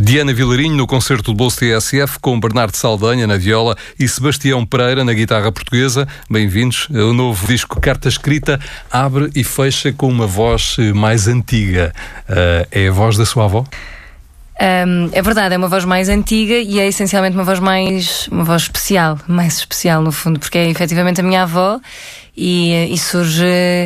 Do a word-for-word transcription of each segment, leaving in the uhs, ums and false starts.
Diana Vilarinho no concerto do Bolso T S F, com Bernardo Saldanha na viola e Sebastião Pereira na guitarra portuguesa. Bem-vindos. O novo disco Carta Escrita abre e fecha com uma voz mais antiga. Uh, é a voz da sua avó? Um, é verdade, é uma voz mais antiga e é essencialmente uma voz mais, uma voz especial, mais especial no fundo, porque é efetivamente a minha avó e, e surge,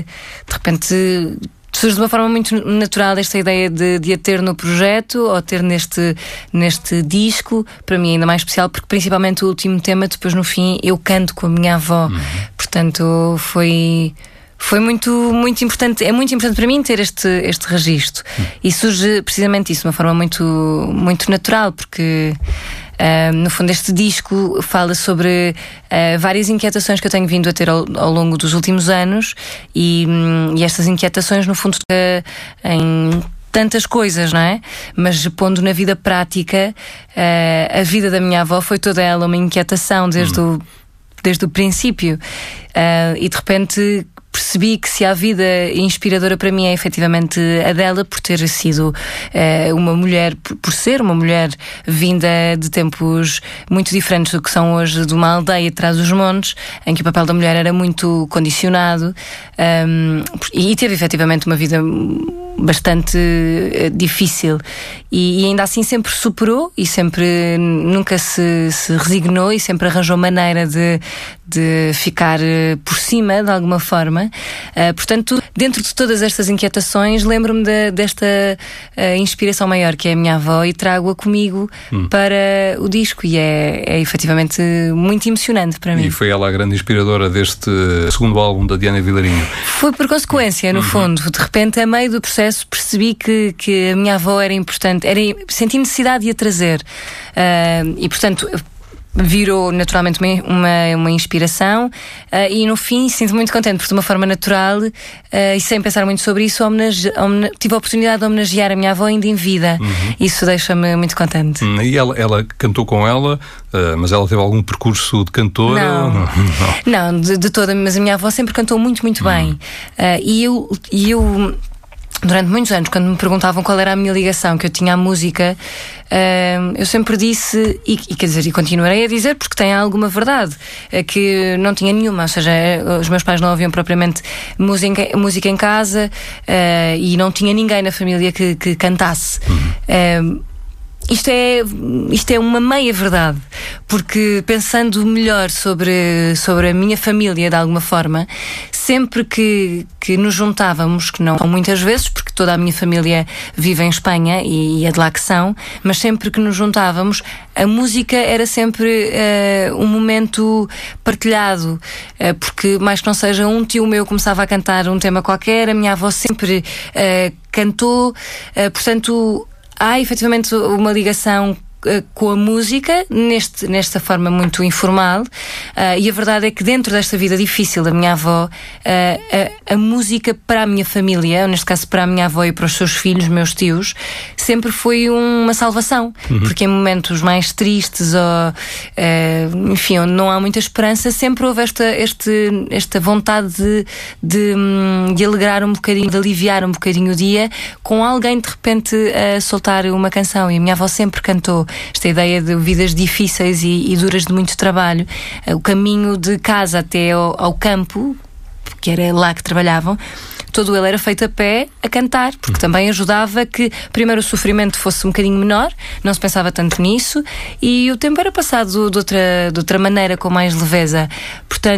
de repente, surge de uma forma muito natural esta ideia de, de a ter no projeto ou ter neste, neste disco. Para mim ainda mais especial porque principalmente o último tema, depois no fim eu canto com a minha avó. Uhum. Portanto foi... Foi muito, muito importante, é muito importante para mim ter este, este registro. Hum. E surge precisamente isso de uma forma muito, muito natural, porque uh, no fundo este disco fala sobre uh, várias inquietações que eu tenho vindo a ter ao, ao longo dos últimos anos e, um, e estas inquietações no fundo uh, em tantas coisas, não é? Mas pondo na vida prática, uh, a vida da minha avó foi toda ela uma inquietação desde, hum. o, desde o princípio. Uh, e de repente percebi que se a vida inspiradora para mim é efetivamente a dela, por ter sido uh, uma mulher, por, por ser uma mulher vinda de tempos muito diferentes do que são hoje, de uma aldeia atrás dos montes, em que o papel da mulher era muito condicionado, um, e teve efetivamente uma vida bastante uh, difícil e, e ainda assim sempre superou e sempre nunca se, se resignou e sempre arranjou maneira de, de ficar uh, por cima de alguma forma. Uh, portanto, dentro de todas estas inquietações, lembro-me de, desta uh, inspiração maior que é a minha avó e trago-a comigo hum. para o disco e é, é efetivamente muito emocionante para mim. E foi ela a grande inspiradora deste segundo álbum da Diana Vilarinho? Foi por consequência, no uhum. fundo. De repente, a meio do processo, percebi que, que a minha avó era importante, era, senti necessidade de a trazer uh, e portanto virou naturalmente uma, uma, uma inspiração uh, e no fim sinto muito contente porque de uma forma natural uh, e sem pensar muito sobre isso homenage, homenage, tive a oportunidade de homenagear a minha avó ainda em vida. Uhum. Isso deixa-me muito contente. Hum, e ela, ela cantou com ela, uh, mas ela teve algum percurso de cantora? Não, não, não. não de, de toda, mas a minha avó sempre cantou muito, muito uhum. bem. Uh, e eu... E eu durante muitos anos, quando me perguntavam qual era a minha ligação que eu tinha à música, uh, eu sempre disse, e, e quer dizer, e continuarei a dizer, porque tem alguma verdade, uh, que não tinha nenhuma, ou seja, os meus pais não ouviam propriamente música, música em casa, uh, e não tinha ninguém na família que, que cantasse. Uhum. Uh, Isto é, isto é uma meia verdade, porque pensando melhor sobre, sobre a minha família de alguma forma, sempre que, que nos juntávamos, que não muitas vezes, porque toda a minha família vive em Espanha e, e é de lá que são, mas sempre que nos juntávamos, a música era sempre uh, um momento partilhado, uh, porque mais que não seja um tio meu começava a cantar um tema qualquer, a minha avó sempre uh, cantou, uh, portanto há efetivamente uma ligação uh, com a música neste, nesta forma muito informal, uh, e a verdade é que dentro desta vida difícil da minha avó, uh, a, a música para a minha família, ou neste caso para a minha avó e para os seus filhos, meus tios, sempre foi uma salvação. Uhum. Porque em momentos mais tristes ou uh, enfim, onde não há muita esperança, sempre houve esta, este, esta vontade de, de, de alegrar um bocadinho, de aliviar um bocadinho o dia com alguém de repente a soltar uma canção. E a minha avó sempre cantou esta ideia de vidas difíceis e, e duras de muito trabalho, uh, o caminho de casa até ao, ao campo, que era lá que trabalhavam, todo ele era feito a pé, a cantar, porque também ajudava que primeiro o sofrimento fosse um bocadinho menor, não se pensava tanto nisso, e o tempo era passado de outra, de outra maneira, com mais leveza. Portanto,